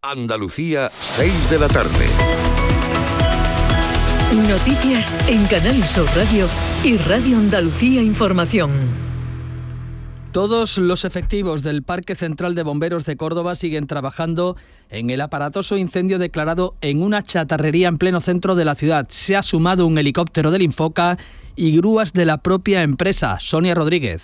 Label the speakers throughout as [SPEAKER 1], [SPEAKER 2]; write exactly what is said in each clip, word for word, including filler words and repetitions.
[SPEAKER 1] Andalucía, seis de la tarde.
[SPEAKER 2] Noticias en Canal Sur Radio y Radio Andalucía Información.
[SPEAKER 3] Todos los efectivos del Parque Central de Bomberos de Córdoba siguen trabajando en el aparatoso incendio declarado en una chatarrería en pleno centro de la ciudad. Se ha sumado un helicóptero del Infoca y grúas de la propia empresa. Sonia Rodríguez.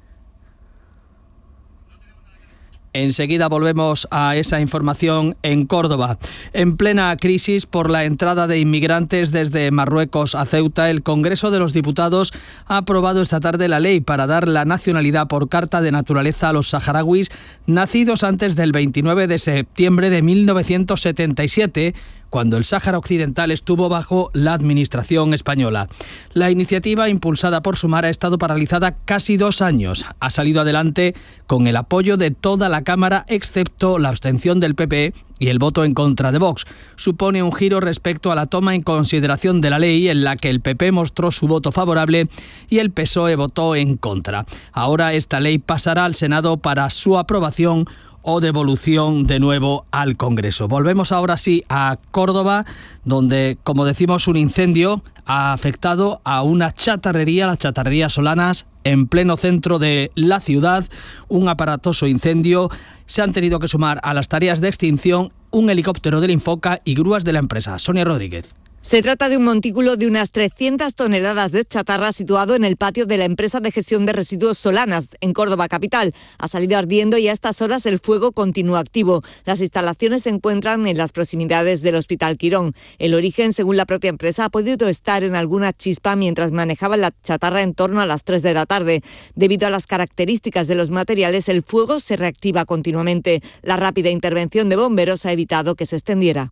[SPEAKER 3] Enseguida volvemos a esa información en Córdoba. En plena crisis por la entrada de inmigrantes desde Marruecos a Ceuta, el Congreso de los Diputados ha aprobado esta tarde la ley para dar la nacionalidad por carta de naturaleza a los saharauis nacidos antes del veintinueve de septiembre de mil novecientos setenta y siete, cuando el Sáhara Occidental estuvo bajo la administración española. La iniciativa, impulsada por Sumar, ha estado paralizada casi dos años. Ha salido adelante con el apoyo de toda la Cámara, excepto la abstención del P P y el voto en contra de Vox. Supone un giro respecto a la toma en consideración de la ley, en la que el P P mostró su voto favorable y el P S O E votó en contra. Ahora esta ley pasará al Senado para su aprobación o devolución de nuevo al Congreso. Volvemos ahora sí a Córdoba, donde, como decimos, un incendio ha afectado a una chatarrería, las chatarrerías Solanas, en pleno centro de la ciudad. Un aparatoso incendio. Se han tenido que sumar a las tareas de extinción un helicóptero del Infoca y grúas de la empresa. Sonia Rodríguez.
[SPEAKER 4] Se trata de un montículo de unas trescientas toneladas de chatarra situado en el patio de la empresa de gestión de residuos Solanas, en Córdoba capital. Ha salido ardiendo y a estas horas el fuego continúa activo. Las instalaciones se encuentran en las proximidades del Hospital Quirón. El origen, según la propia empresa, ha podido estar en alguna chispa mientras manejaban la chatarra en torno a las tres de la tarde. Debido a las características de los materiales, el fuego se reactiva continuamente. La rápida intervención de bomberos ha evitado que se extendiera.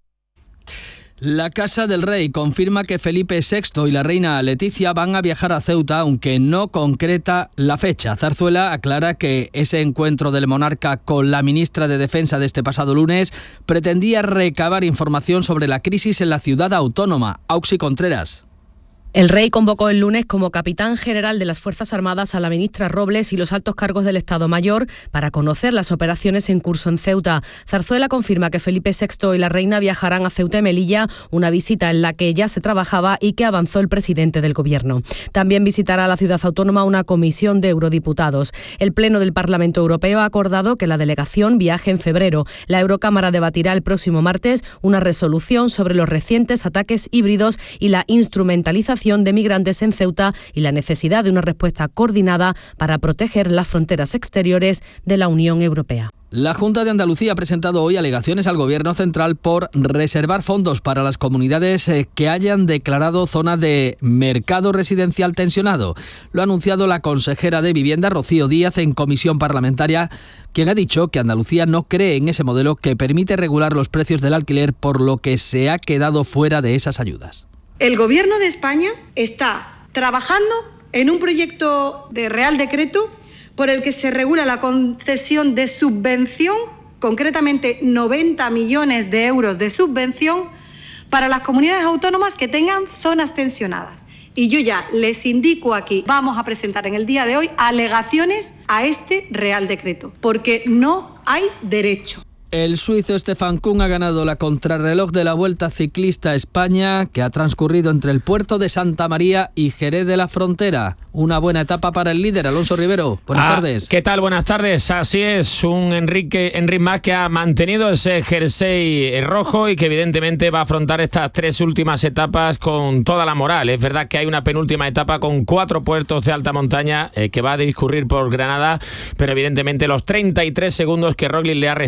[SPEAKER 3] La Casa del Rey confirma que Felipe sexto y la reina Leticia van a viajar a Ceuta, aunque no concreta la fecha. Zarzuela aclara que ese encuentro del monarca con la ministra de Defensa de este pasado lunes pretendía recabar información sobre la crisis en la ciudad autónoma. Auxi Contreras.
[SPEAKER 5] El rey convocó el lunes como capitán general de las Fuerzas Armadas a la ministra Robles y los altos cargos del Estado Mayor para conocer las operaciones en curso en Ceuta. Zarzuela confirma que Felipe sexto y la reina viajarán a Ceuta y Melilla, una visita en la que ya se trabajaba y que avanzó el presidente del Gobierno. También visitará la ciudad autónoma una comisión de eurodiputados. El Pleno del Parlamento Europeo ha acordado que la delegación viaje en febrero. La Eurocámara debatirá el próximo martes una resolución sobre los recientes ataques híbridos y la instrumentalización de migrantes en Ceuta y la necesidad de una respuesta coordinada para proteger las fronteras exteriores de la Unión Europea.
[SPEAKER 3] La Junta de Andalucía ha presentado hoy alegaciones al Gobierno central por reservar fondos para las comunidades que hayan declarado zona de mercado residencial tensionado. Lo ha anunciado la consejera de Vivienda, Rocío Díaz, en comisión parlamentaria, quien ha dicho que Andalucía no cree en ese modelo que permite regular los precios del alquiler, por lo que se ha quedado fuera de esas ayudas.
[SPEAKER 6] El Gobierno de España está trabajando en un proyecto de Real Decreto por el que se regula la concesión de subvención, concretamente noventa millones de euros de subvención, para las comunidades autónomas que tengan zonas tensionadas. Y yo ya les indico aquí, vamos a presentar en el día de hoy alegaciones a este Real Decreto, porque no hay derecho.
[SPEAKER 3] El suizo Stefan Kuhn ha ganado la contrarreloj de la Vuelta Ciclista a España, que ha transcurrido entre el puerto de Santa María y Jerez de la Frontera. Una buena etapa para el líder, Alonso Rivero. Buenas ah, tardes.
[SPEAKER 7] ¿Qué tal? Buenas tardes. Así es, un Enrique Enric Mas que ha mantenido ese jersey rojo y que evidentemente va a afrontar estas tres últimas etapas con toda la moral. Es verdad que hay una penúltima etapa con cuatro puertos de alta montaña eh, que va a discurrir por Granada, pero evidentemente los treinta y tres segundos que Roglic le ha restado